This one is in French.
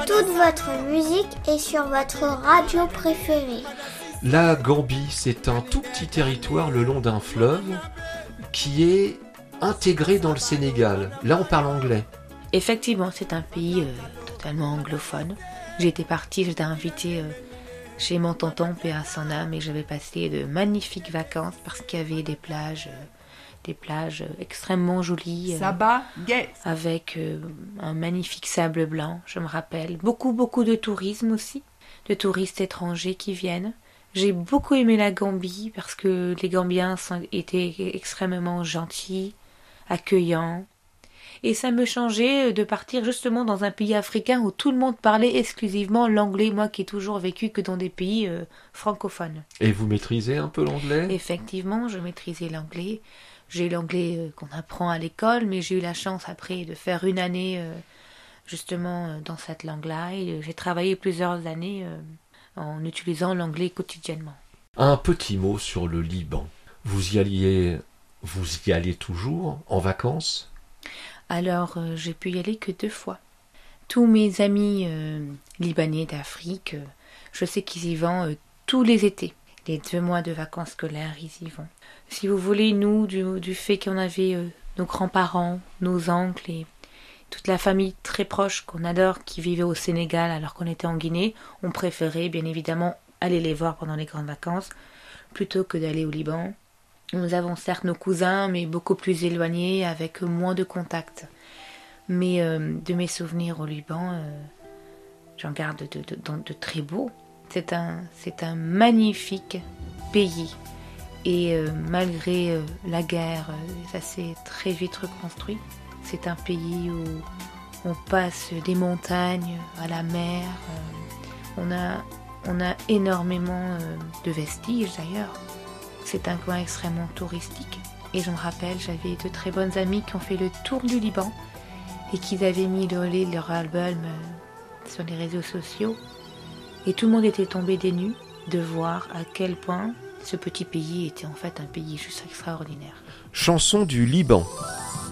Toute votre musique est sur votre radio préférée. La Gambie, c'est un tout petit territoire le long d'un fleuve qui est intégré dans le Sénégal. Là, on parle anglais. Effectivement, c'est un pays totalement anglophone. J'étais invitée chez mon tonton, paix à son âme, et j'avais passé de magnifiques vacances parce qu'il y avait des plages extrêmement jolies, avec un magnifique sable blanc, je me rappelle. Beaucoup de tourisme aussi, de touristes étrangers qui viennent. J'ai beaucoup aimé la Gambie parce que les Gambiens étaient extrêmement gentils, accueillants. Et ça me changeait de partir justement dans un pays africain où tout le monde parlait exclusivement l'anglais, moi qui ai toujours vécu que dans des pays francophones. Et vous maîtrisez un peu l'anglais ? Effectivement, je maîtrisais l'anglais. J'ai l'anglais qu'on apprend à l'école, mais j'ai eu la chance après de faire une année justement dans cette langue-là. Et j'ai travaillé plusieurs années en utilisant l'anglais quotidiennement. Un petit mot sur le Liban. Vous y allez toujours en vacances ? Alors, j'ai pu y aller que 2 fois. Tous mes amis libanais d'Afrique, je sais qu'ils y vont tous les étés. Les 2 mois de vacances scolaires, ils y vont. Si vous voulez, nous, du fait qu'on avait nos grands-parents, nos oncles et toute la famille très proche qu'on adore qui vivait au Sénégal alors qu'on était en Guinée, on préférait bien évidemment aller les voir pendant les grandes vacances plutôt que d'aller au Liban. Nous avons certes nos cousins, mais beaucoup plus éloignés, avec moins de contacts. Mais de mes souvenirs au Liban, j'en garde de très beaux. C'est un magnifique pays. Et malgré la guerre, ça s'est très vite reconstruit. C'est un pays où on passe des montagnes à la mer. On a énormément de vestiges d'ailleurs. C'est un coin extrêmement touristique. Et je me rappelle, j'avais de très bonnes amies qui ont fait le tour du Liban et qui avaient mis leur album sur les réseaux sociaux. Et tout le monde était tombé des nues de voir à quel point ce petit pays était en fait un pays juste extraordinaire. Chanson du Liban.